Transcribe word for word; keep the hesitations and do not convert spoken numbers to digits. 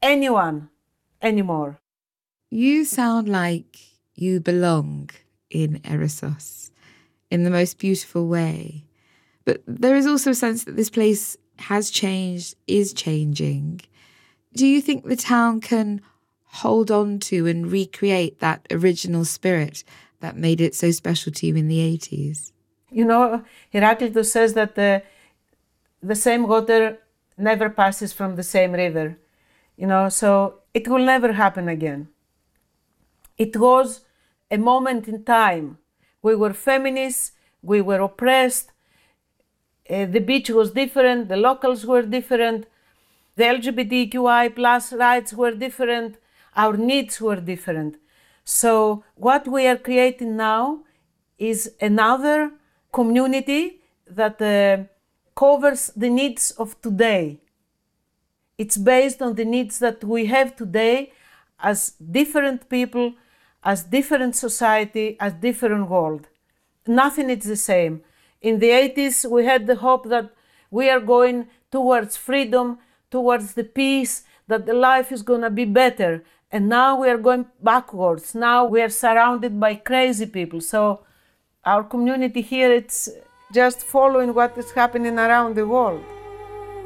anyone anymore. You sound like you belong in Erissos in the most beautiful way. But there is also a sense that this place has changed, is changing. Do you think the town can hold on to and recreate that original spirit that made it so special to you in the eighties? You know, Heraclitus says that the, the same water never passes from the same river. You know, so it will never happen again. It was a moment in time. We were feminists, we were oppressed, uh, the beach was different, the locals were different, the L G B T Q I plus rights were different, our needs were different. So what we are creating now is another community that uh, covers the needs of today. It's based on the needs that we have today as different people, as different society, as different world. Nothing is the same. In the eighties, we had the hope that we are going towards freedom, towards the peace, that the life is going to be better. And now we are going backwards. Now we are surrounded by crazy people. So our community here, it's just following what is happening around the world.